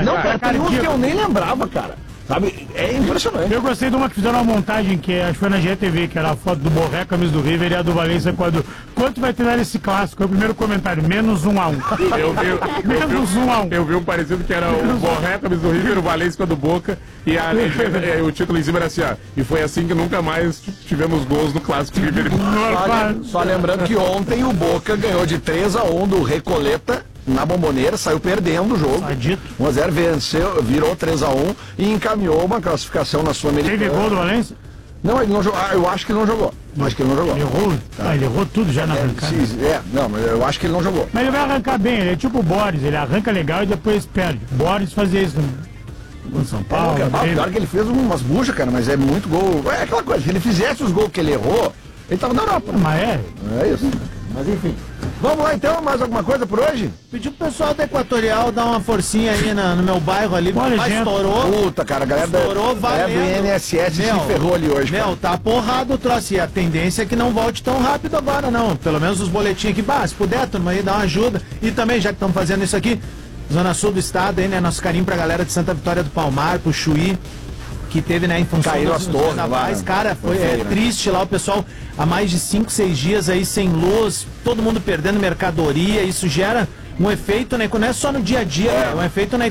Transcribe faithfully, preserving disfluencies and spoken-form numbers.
já. Não, já. cara, tem uns que eu nem lembrava, cara. Sabe? É impressionante. Eu gostei de uma que fizeram uma montagem, que acho que foi na G T V, que era a foto do Borré, camisa do River, e a do Valência quadro. Quanto vai ter esse clássico? É o primeiro comentário, menos um a um. Eu vi, eu, menos um a um. Eu vi um parecido que era o Borré, camisa do River, o Valência com a do Boca, e a legenda, o título em cima era assim, ó, e foi assim que nunca mais tivemos gols no clássico River. Só, só lembrando que ontem o Boca ganhou de três a um do Recoleta na Bomboneira, saiu perdendo o jogo. um a zero, venceu, virou três a um e encaminhou uma classificação na Sul-Americana. Teve gol do Valência? Não, ele não jogou. Ah, eu acho que ele não jogou. Eu acho que ele não jogou. Ele errou? Tá. Ah, ele errou tudo já na é, arrancada. Sim, é, não, mas eu acho que ele não jogou. Mas ele vai arrancar bem, ele é tipo o Boris, ele arranca legal e depois perde. Boris fazia isso no São Paulo. É, cara, claro que ele fez umas buchas, cara, mas é muito gol. É aquela coisa, se ele fizesse os gols que ele errou, ele tava na Europa. Mas é? É isso. Mas enfim. Vamos lá então, mais alguma coisa por hoje? Pedi pro pessoal da Equatorial dar uma forcinha aí na, no meu bairro ali, Olha, mas gente. estourou. Puta, cara, a galera Estourou da, a galera do valendo. I N S S Meu, se ferrou ali hoje, Meu, cara. tá porrado o troço. E a tendência é que não volte tão rápido agora, não. Pelo menos os boletins aqui, bah, se puder, turma aí, dá uma ajuda. E também, já que estamos fazendo isso aqui, Zona Sul do Estado, aí, né, nosso carinho pra galera de Santa Vitória do Palmar, pro Chuí, que teve, né, em função Caíram dos as torres, navais. lá, Cara, foi foi é, feio, né? triste lá, o pessoal há mais de cinco, seis dias aí sem luz, todo mundo perdendo mercadoria, isso gera um efeito, né, não é só no dia a dia, é um efeito na